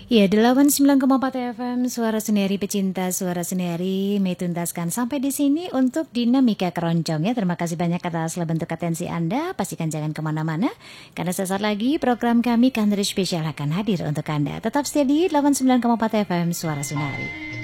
Ya, 89,4 FM Suara Seneri pecinta Suara Seneri tuntaskan sampai di sini untuk Dinamika Keroncong ya. Terima kasih banyak atas bentuk atensi Anda. Pastikan jangan kemana-mana karena sesaat lagi program kami Country Special akan hadir untuk Anda. Tetap setia di 89,4 FM Suara Seneri.